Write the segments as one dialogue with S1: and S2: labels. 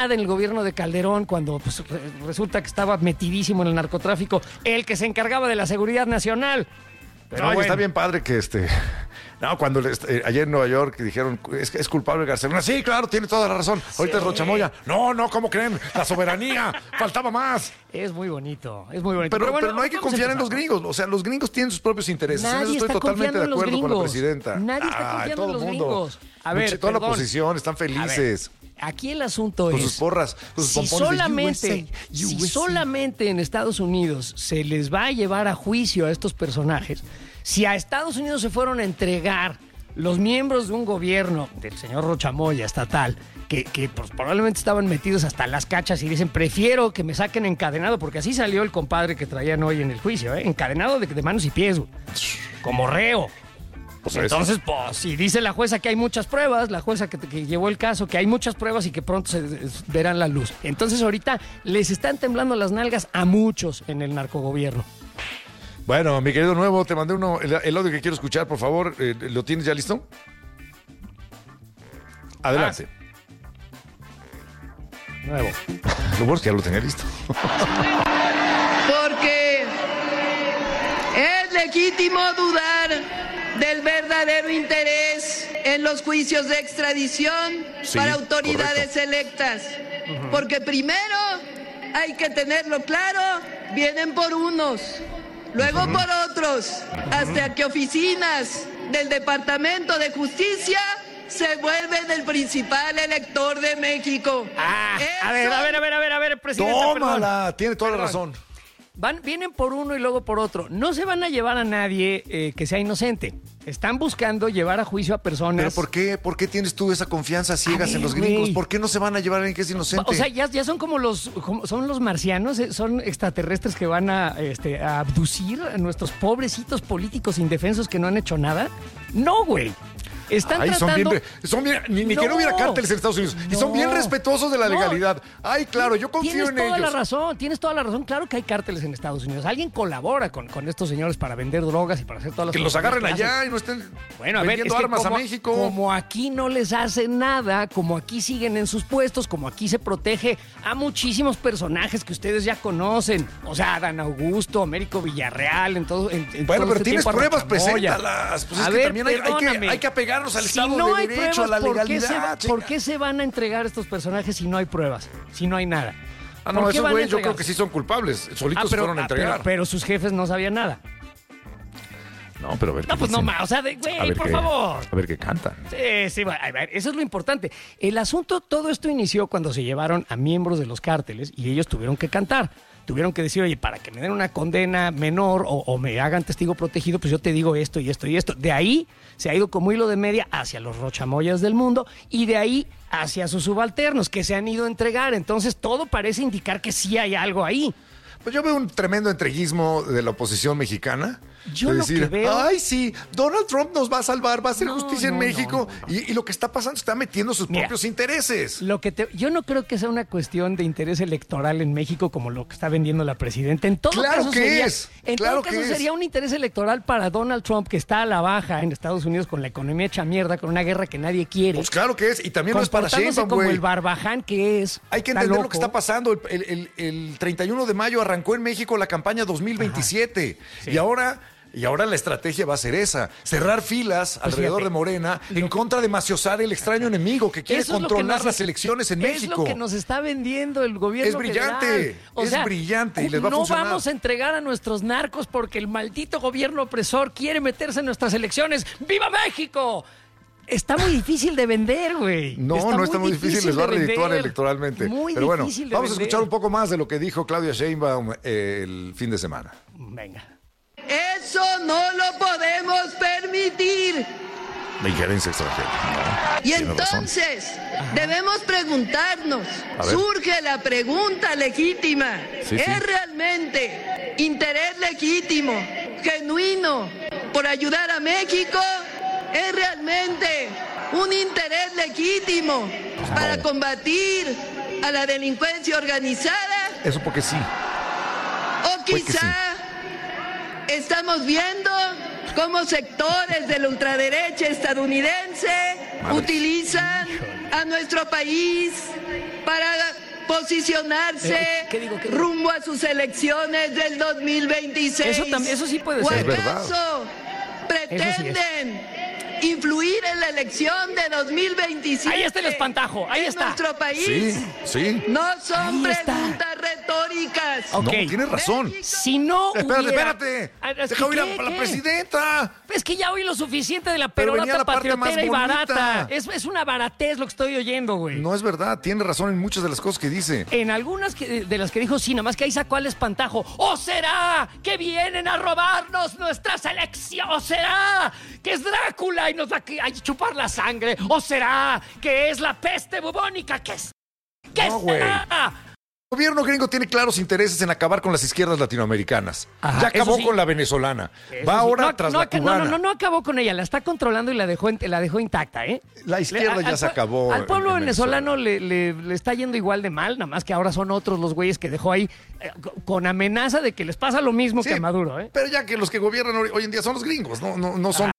S1: en el gobierno de Calderón, cuando pues, resulta que estaba metidísimo en el narcotráfico, el que se encargaba de la seguridad nacional.
S2: Pero bueno. Está bien padre que No, cuando ayer en Nueva York dijeron es culpable García Luna. Sí, claro, tiene toda la razón. Ahorita es Rocha Moya. No, ¿cómo creen? La soberanía. Faltaba más.
S1: Es muy bonito, es muy bonito.
S2: Pero, bueno, pero no hay que confiar en los gringos. O sea, los gringos tienen sus propios intereses. En eso estoy totalmente de acuerdo con la presidenta.
S1: Nadie está confiando en los gringos.
S2: A ver, toda la oposición están felices.
S1: Aquí el asunto
S2: con sus porras, con sus pompones
S1: si solamente en Estados Unidos se les va a llevar a juicio a estos personajes, si a Estados Unidos se fueron a entregar los miembros de un gobierno del señor Rocha Moya estatal, que pues, probablemente estaban metidos hasta las cachas y dicen, prefiero que me saquen encadenado, porque así salió el compadre que traían hoy en el juicio, encadenado de manos y pies, como reo. Pues entonces, pues, si dice la jueza que hay muchas pruebas, la jueza que llevó el caso, que hay muchas pruebas y que pronto se verán la luz. Entonces, ahorita les están temblando las nalgas a muchos en el narcogobierno.
S2: Bueno, mi querido Nuevo, te mandé el audio que quiero escuchar, por favor. ¿Lo tienes ya listo? Adelante.
S1: Nuevo.
S2: Lo bueno es que ya lo tenía listo.
S3: Porque es legítimo dudar del verdadero interés en los juicios de extradición para autoridades electas. Porque primero, hay que tenerlo claro, vienen por unos, luego por otros, hasta que oficinas del Departamento de Justicia se vuelven el principal elector de México.
S1: A ver, presidente.
S2: Tómala, tiene toda la razón.
S1: Vienen por uno y luego por otro. No se van a llevar a nadie que sea inocente. Están buscando llevar a juicio a personas.
S2: ¿Pero por qué tienes tú esa confianza ciegas en los gringos? ¿Por qué no se van a llevar a alguien que es inocente?
S1: O sea, ya son como son los marcianos, son extraterrestres que van a abducir a nuestros pobrecitos políticos indefensos que no han hecho nada. No, güey. Están tratando...
S2: Ni que no hubiera cárteles en Estados Unidos. Y son bien respetuosos de la legalidad. Ay, claro, yo confío en ellos.
S1: Tienes toda la razón. Claro que hay cárteles en Estados Unidos. Alguien colabora con estos señores para vender drogas y para hacer todas las
S2: cosas. Que los agarren allá y no estén vendiendo armas a México.
S1: Como aquí no les hacen nada, como aquí siguen en sus puestos, como aquí se protege a muchísimos personajes que ustedes ya conocen. O sea, Adán Augusto, Américo Villarreal,
S2: bueno, pero tienes pruebas, preséntalas. Pues es que también hay que apegar al Estado de Derecho, a la legalidad.
S1: ¿Por qué se van a entregar estos personajes si no hay pruebas? Si no hay nada.
S2: No, esos güeyes yo creo que sí son culpables. Solitos se fueron a entregar.
S1: Pero sus jefes no sabían nada.
S2: No, pero a ver.
S1: No, pues no más. O sea, güey, por favor.
S2: A ver qué cantan.
S1: Sí, a ver, eso es lo importante. El asunto, todo esto inició cuando se llevaron a miembros de los cárteles y ellos tuvieron que cantar. Tuvieron que decir, oye, para que me den una condena menor o me hagan testigo protegido, pues yo te digo esto y esto y esto. De ahí se ha ido como hilo de media hacia los rochamoyas del mundo y de ahí hacia sus subalternos que se han ido a entregar. Entonces todo parece indicar que sí hay algo ahí.
S2: Pues yo veo un tremendo entreguismo de la oposición mexicana.
S1: Yo lo que veo...
S2: Ay, sí, Donald Trump nos va a salvar, va a hacer justicia en México. No. Y lo que está pasando está metiendo sus propios intereses.
S1: Yo no creo que sea una cuestión de interés electoral en México como lo que está vendiendo la presidenta. En todo caso sería un interés electoral para Donald Trump, que está a la baja en Estados Unidos con la economía hecha mierda, con una guerra que nadie quiere.
S2: Pues claro que es, y también no es para Sheinbaum,
S1: como el barbaján que es.
S2: Hay que entender lo que está pasando. El 31 de mayo arrancó en México la campaña 2027. Sí. Y ahora la estrategia va a ser esa, cerrar filas alrededor de Morena en contra de maciosar el extraño enemigo que quiere controlar las elecciones en México.
S1: Es lo que nos está vendiendo el gobierno.
S2: Es brillante, brillante y les va a funcionar.
S1: No vamos a entregar a nuestros narcos porque el maldito gobierno opresor quiere meterse en nuestras elecciones. ¡Viva México! Está muy difícil de vender, güey.
S2: No está muy difícil, les va a redituar electoralmente. Pero bueno, vamos a escuchar un poco más de lo que dijo Claudia Sheinbaum el fin de semana.
S1: Venga.
S3: Eso no lo podemos permitir.
S2: La injerencia extranjera. No,
S3: y entonces debemos preguntarnos, surge la pregunta legítima, ¿es realmente interés legítimo, genuino, por ayudar a México? ¿Es realmente un interés legítimo para combatir a la delincuencia organizada?
S2: Eso porque sí.
S3: O quizá estamos viendo cómo sectores de la ultraderecha estadounidense utilizan a nuestro país para posicionarse
S1: ¿Qué digo?
S3: rumbo a sus elecciones del 2026.
S1: Eso sí puede
S3: ¿O
S1: ser.
S2: Es verdad.
S3: acaso pretenden influir en la elección de 2027?
S1: Ahí está el espantajo, ahí está.
S3: En nuestro país.
S2: Sí, sí.
S3: No son
S1: Ahí está.
S3: preguntas retóricas.
S1: Ok.
S2: No, tienes razón.
S1: Si no
S2: Espérate.
S1: Es
S2: Deja oír
S1: ¿qué?
S2: a la presidenta.
S1: Es que ya oí lo suficiente de la
S2: Pero venía
S1: perorata
S2: la parte más
S1: patriotera y
S2: bonita.
S1: barata. Es una baratez lo que estoy oyendo, güey.
S2: No es verdad, tiene razón en muchas de las cosas que dice.
S1: En algunas de las que dijo sí, nada más que ahí sacó al espantajo. ¿O será que vienen a robarnos nuestras elecciones? ¿O será que es Drácula y nos va a chupar la sangre? ¿O será que es la peste bubónica? ¿Qué
S2: No, güey.
S1: será?
S2: El gobierno gringo tiene claros intereses en acabar con las izquierdas latinoamericanas.
S1: Ajá,
S2: Ya acabó
S1: eso sí.
S2: con la venezolana.
S1: Eso
S2: Va
S1: sí.
S2: ahora tras la cubana.
S1: No acabó con ella, la está controlando y la dejó intacta, ¿eh?
S2: La izquierda ya se acabó.
S1: Al pueblo
S2: en
S1: venezolano le está yendo igual de mal, nada más que ahora son otros los güeyes que dejó ahí con amenaza de que les pasa lo mismo
S2: Sí,
S1: que a Maduro, ¿eh?
S2: Pero ya que los que gobiernan hoy en día son los gringos, no son.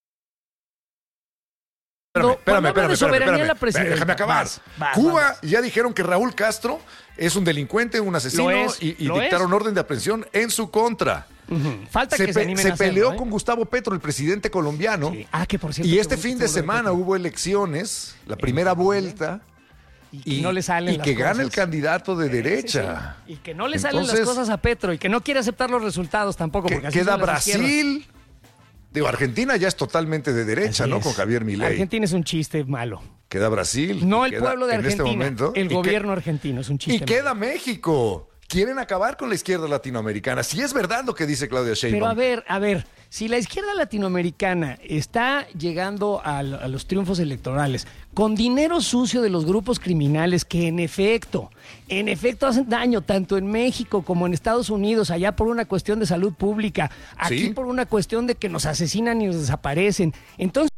S1: Cuando habla de soberanía la presidenta.
S2: Déjame acabar.
S1: Vas.
S2: Cuba ya dijeron que Raúl Castro es un delincuente, un asesino y
S1: lo
S2: dictaron orden de aprehensión en su contra.
S1: Falta que se animen a hacerlo,
S2: peleó
S1: ¿eh?
S2: con Gustavo Petro, el presidente colombiano.
S1: Sí. Ah, que por cierto.
S2: Y
S1: qué
S2: este
S1: bonito
S2: fin de
S1: estuvo lo
S2: semana
S1: Petro.
S2: hubo elecciones, la primera vuelta.
S1: Y no le salen
S2: y
S1: las
S2: que gana
S1: cosas.
S2: el candidato de
S1: Sí,
S2: derecha.
S1: sí. Y que no le salen las
S2: Entonces,
S1: cosas a Petro y que no quiere aceptar los resultados tampoco.
S2: que
S1: Porque así
S2: queda
S1: son las izquierdas.
S2: Brasil. Digo, Argentina ya es totalmente de derecha,
S1: Así
S2: ¿no?
S1: es.
S2: Con Javier Milei.
S1: Argentina es un chiste malo.
S2: Queda Brasil.
S1: No
S2: y
S1: el
S2: queda,
S1: pueblo de
S2: en este
S1: Argentina,
S2: momento,
S1: el gobierno argentino es un
S2: Y
S1: chiste.
S2: queda México. Quieren acabar con la izquierda latinoamericana. Si es verdad lo que dice Claudia Sheinbaum.
S1: Pero a ver, si la izquierda latinoamericana está llegando a los triunfos electorales con dinero sucio de los grupos criminales que en efecto hacen daño tanto en México como en Estados Unidos, allá por una cuestión de salud pública, aquí
S2: Sí.
S1: por una cuestión de que nos asesinan y nos desaparecen. Entonces,